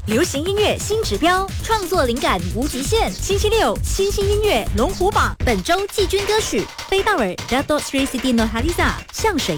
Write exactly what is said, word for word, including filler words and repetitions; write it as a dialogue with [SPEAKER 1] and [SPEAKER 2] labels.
[SPEAKER 1] 流行音乐新指标，创作灵感无极限。星期六，新兴音乐龙虎榜，本周季军歌曲飞道尔 Dato Sri Siti Nurhaliza 向谁